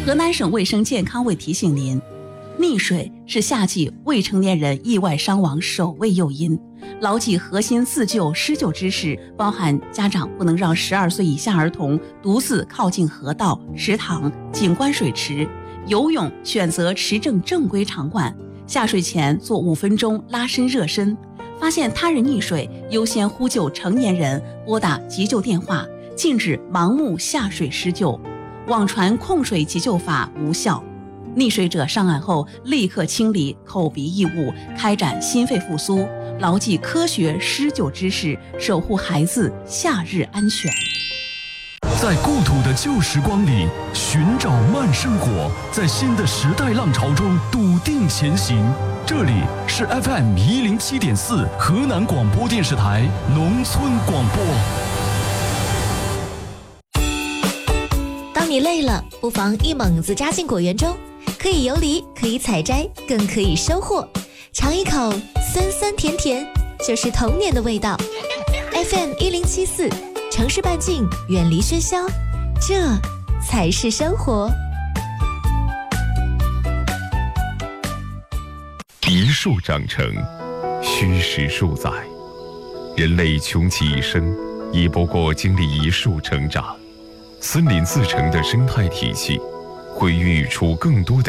河南省卫生健康委提醒您，溺水是夏季未成年人意外伤亡首位诱因。牢记核心自救施救知识，包含家长不能让12岁以下儿童独自靠近河道、池塘、景观水池；游泳选择持证正规场馆；下水前做5分钟拉伸热身；发现他人溺水，优先呼救成年人，拨打急救电话；禁止盲目下水施救；网传控水急救法无效。溺水者上岸后立刻清理口鼻异物，开展心肺复苏，牢记科学施救知识，守护孩子夏日安全。 在故土的旧时光里寻找慢生活，在新的时代浪潮中笃定前行。这里是 FM107.4 河南广播电视台农村广播。 当你累了，不妨一猛子扎进果园中，可以游离，可以采摘，更可以收获。尝一口酸酸甜甜，就是童年的味道。FM1074，城市半径，远离喧嚣，这才是生活。 一树长成，虚实数载。人类穷其一生，也不过经历一树成长。森林自成的生态体系，会孕育出更多的